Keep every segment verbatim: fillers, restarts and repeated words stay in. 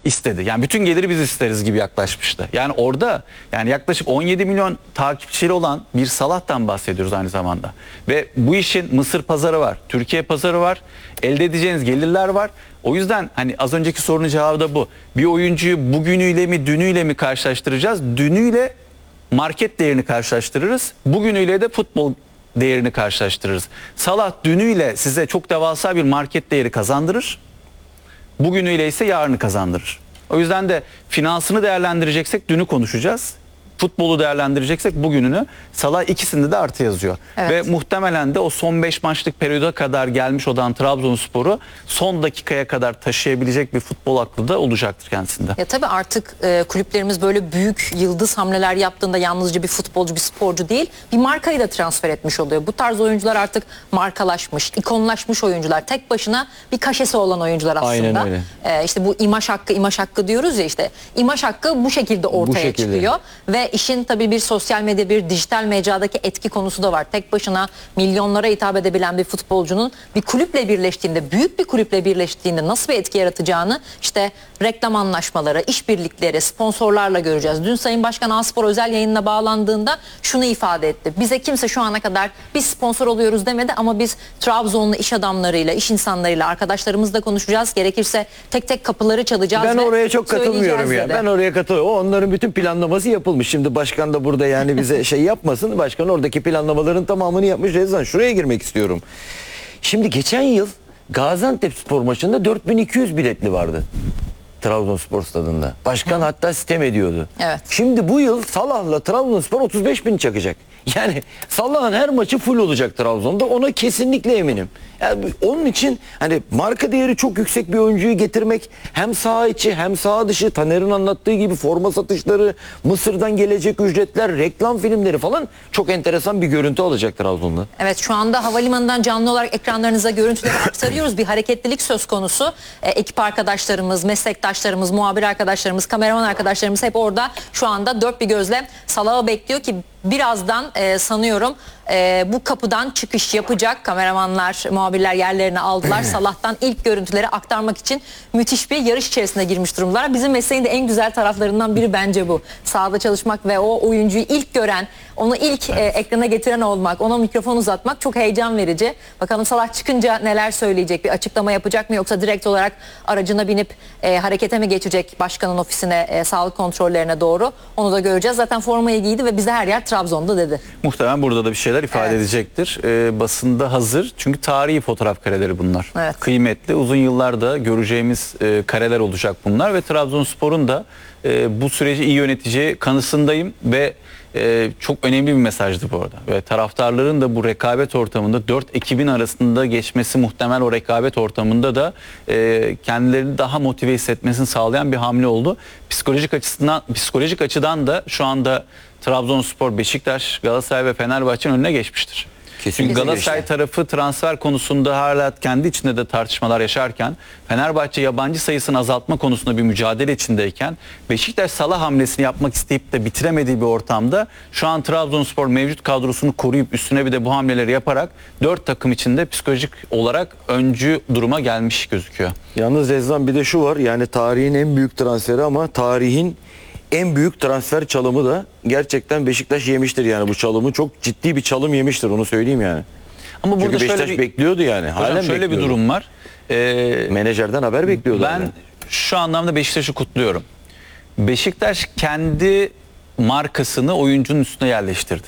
istedi. Yani bütün geliri biz isteriz gibi yaklaşmıştı. Yani orada yani yaklaşık on yedi milyon takipçili olan bir Salah'tan bahsediyoruz aynı zamanda. Ve bu işin Mısır pazarı var, Türkiye pazarı var, elde edeceğiniz gelirler var. O yüzden hani az önceki sorunun cevabı da bu. Bir oyuncuyu bugünüyle mi dünüyle mi karşılaştıracağız? Dünüyle market değerini karşılaştırırız. Bugünüyle de futbol değerini karşılaştırırız. Salah dünüyle size çok devasa bir market değeri kazandırır. Bugünüyle ise yarını kazandırır. O yüzden de finansını değerlendireceksek dünü konuşacağız. Futbolu değerlendireceksek bugününü. Salah ikisinde de artı yazıyor. Evet. Ve muhtemelen de o son beş maçlık periyoda kadar gelmiş olan Trabzonspor'u son dakikaya kadar taşıyabilecek bir futbol aklı da olacaktır kendisinde. Ya tabii artık e, kulüplerimiz böyle büyük yıldız hamleler yaptığında yalnızca bir futbolcu, bir sporcu değil, bir markayı da transfer etmiş oluyor. Bu tarz oyuncular artık markalaşmış, ikonlaşmış oyuncular. Tek başına bir kaşesi olan oyuncular aslında. Aynen öyle. E, işte bu imaj hakkı, imaj hakkı diyoruz ya işte. İmaj hakkı bu şekilde ortaya Bu şekilde. çıkıyor. Ve işin tabii bir sosyal medya, bir dijital mecradaki etki konusu da var. Tek başına milyonlara hitap edebilen bir futbolcunun bir kulüple birleştiğinde, büyük bir kulüple birleştiğinde nasıl bir etki yaratacağını işte reklam anlaşmaları, işbirlikleri, sponsorlarla göreceğiz. Dün Sayın Başkan A-Spor özel yayınına bağlandığında şunu ifade etti. Bize kimse şu ana kadar biz sponsor oluyoruz demedi ama biz Trabzonlu iş adamlarıyla, iş insanlarıyla, arkadaşlarımızla konuşacağız. Gerekirse tek tek kapıları çalacağız. Ben ve oraya çok katılmıyorum ya. dedi. Ben oraya katılıyorum. O onların bütün planlaması yapılmış. Şimdi başkan da burada yani bize şey yapmasın. Başkan oradaki planlamaların tamamını yapmış. Rezan şuraya girmek istiyorum. Şimdi geçen yıl Gaziantepspor maçında dört bin iki yüz biletli vardı. Trabzonspor stadında. Başkan Hı. hatta sitem ediyordu. Evet. Şimdi bu yıl Salah'la Trabzonspor otuz beş bin çakacak. Yani Salah'ın her maçı full olacak Trabzon'da. Ona kesinlikle eminim. Yani onun için hani marka değeri çok yüksek bir oyuncuyu getirmek hem saha içi hem saha dışı, Taner'in anlattığı gibi forma satışları, Mısır'dan gelecek ücretler, reklam filmleri falan çok enteresan bir görüntü alacak Trabzon'da. Evet, şu anda havalimanından canlı olarak ekranlarınıza görüntüleri aktarıyoruz. Bir hareketlilik söz konusu. E, ekip arkadaşlarımız, meslektaşlarımız, muhabir arkadaşlarımız, kameraman arkadaşlarımız hep orada şu anda dört bir gözle Salah'ı bekliyor ki birazdan e, sanıyorum e, bu kapıdan çıkış yapacak. Kameramanlar, muhabirler yerlerini aldılar. Salah'tan ilk görüntüleri aktarmak için müthiş bir yarış içerisine girmiş durumdalar. Bizim mesleğin de en güzel taraflarından biri bence bu. Sahada çalışmak ve o oyuncuyu ilk gören, onu ilk evet. e, ekrana getiren olmak, ona mikrofon uzatmak çok heyecan verici. Bakalım Salah çıkınca neler söyleyecek, bir açıklama yapacak mı yoksa direkt olarak aracına binip e, harekete mi geçecek başkanın ofisine, e, sağlık kontrollerine doğru? Onu da göreceğiz. Zaten formayı giydi ve bize her yer Trabzon'da dedi. Muhtemelen burada da bir şeyler ifade evet. edecektir. Ee, basında hazır. Çünkü tarihi fotoğraf kareleri bunlar. Evet. Kıymetli. Uzun yıllarda göreceğimiz e, kareler olacak bunlar ve Trabzonspor'un da e, bu süreci iyi yöneteceği kanısındayım ve e, çok önemli bir mesajdı bu arada. Ve taraftarların da bu rekabet ortamında dört ekibin arasında geçmesi muhtemel o rekabet ortamında da e, kendilerini daha motive hissetmesini sağlayan bir hamle oldu. Psikolojik açısından, psikolojik açıdan da şu anda Trabzonspor, Beşiktaş, Galatasaray ve Fenerbahçe'nin önüne geçmiştir. Çünkü Galatasaray geçti. tarafı transfer konusunda hala kendi içinde de tartışmalar yaşarken, Fenerbahçe yabancı sayısını azaltma konusunda bir mücadele içindeyken, Beşiktaş Salah hamlesini yapmak isteyip de bitiremediği bir ortamda şu an Trabzonspor mevcut kadrosunu koruyup üstüne bir de bu hamleleri yaparak dört takım içinde psikolojik olarak öncü duruma gelmiş gözüküyor. Yalnız Rezvan bir de şu var, yani tarihin en büyük transferi ama tarihin en büyük transfer çalımı da gerçekten Beşiktaş yemiştir yani bu çalımı. Çok ciddi bir çalım yemiştir, onu söyleyeyim yani. Ama burada Çünkü Beşiktaş şöyle bir, bekliyordu yani. Hocam Halen şöyle bekliyordu. bir durum var. Ee, Menajerden haber bekliyordu. Ben yani. şu anlamda Beşiktaş'ı kutluyorum. Beşiktaş kendi markasını oyuncunun üstüne yerleştirdi.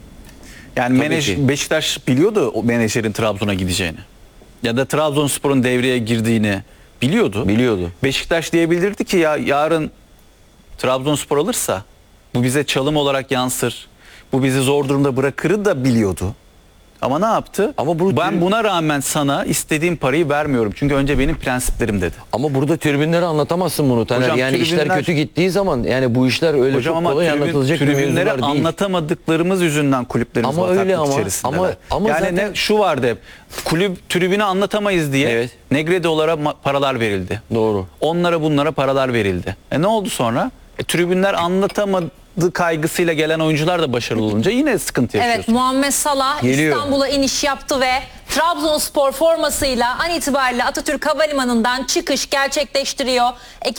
Yani menaj, Beşiktaş biliyordu o menajerin Trabzon'a gideceğini. Ya da Trabzonspor'un devreye girdiğini biliyordu. Biliyordu. Beşiktaş diyebilirdi ki ya yarın Trabzonspor alırsa bu bize çalım olarak yansır. Bu bizi zor durumda bırakırı da biliyordu. Ama ne yaptı? Ama bu ben buna rağmen sana istediğim parayı vermiyorum. Çünkü önce benim prensiplerim dedi. Ama burada tribünlere anlatamazsın bunu Taner. Hocam, yani tribünler, işler kötü gittiği zaman yani bu işler öyle hocam çok kolay tribün, anlatılacak bir mevzular değil. Anlatamadıklarımız yüzünden kulüplerimiz ama öyle ama, içerisindeler. ama, ama yani zaten... ne, şu vardı hep. Kulüp tribünü anlatamayız diye evet. Negredo'lara paralar verildi. Doğru. Onlara bunlara paralar verildi. E ne oldu sonra? E, tribünler anlatamadı kaygısıyla gelen oyuncular da başarılı olunca yine sıkıntı yaşıyorsun. Evet, Muhammed Salah İstanbul'a iniş yaptı ve Trabzonspor formasıyla an itibariyle Atatürk Havalimanı'ndan çıkış gerçekleştiriyor. Ekip